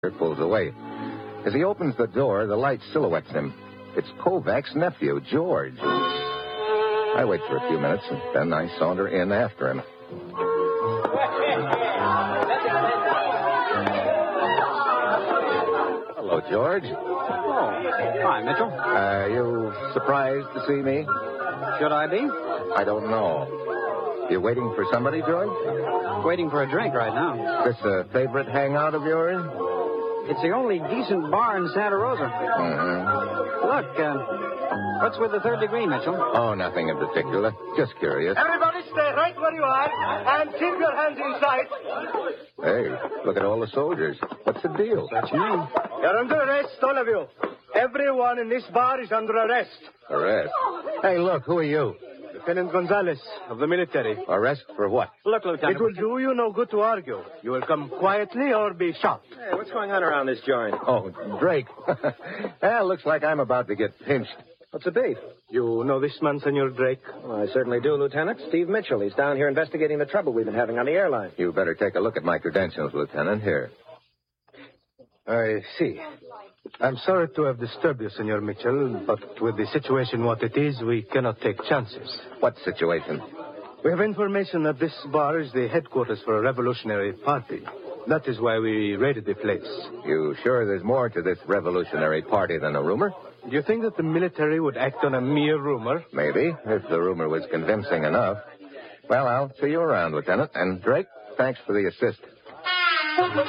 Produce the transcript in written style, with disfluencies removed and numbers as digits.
pulls away. As he opens the door, the light silhouettes him. It's Kovac's nephew, George. I wait for a few minutes, and then I saunter in after him. Hello, George. Oh, hi, Mitchell. You surprised to see me? Should I be? I don't know. You waiting for somebody, George? Waiting for a drink right now. This a favorite hangout of yours? It's the only decent bar in Santa Rosa. Mm-hmm. Look, what's with the third degree, Mitchell? Oh, nothing in particular. Just curious. Everybody stay right where you are and keep your hands in sight. Hey, look at all the soldiers. What's the deal? What you mean? You're under arrest, all of you. Everyone in this bar is under arrest. Arrest? Hey, look, who are you? Lieutenant Gonzalez of the military. Arrest for what? Look, Lieutenant. It will do you no good to argue. You will come quietly or be shot. Hey, what's going on around this joint? Oh, Drake. Well, looks like I'm about to get pinched. What's the beef? You know this man, Senor Drake? Well, I certainly do, Lieutenant. Steve Mitchell. He's down here investigating the trouble we've been having on the airline. You better take a look at my credentials, Lieutenant. Here. I see. I'm sorry to have disturbed you, Senor Mitchell, but with the situation what it is, we cannot take chances. What situation? We have information that this bar is the headquarters for a revolutionary party. That is why we raided the place. You sure there's more to this revolutionary party than a rumor? Do you think that the military would act on a mere rumor? Maybe, if the rumor was convincing enough. Well, I'll see you around, Lieutenant. And Drake, thanks for the assist.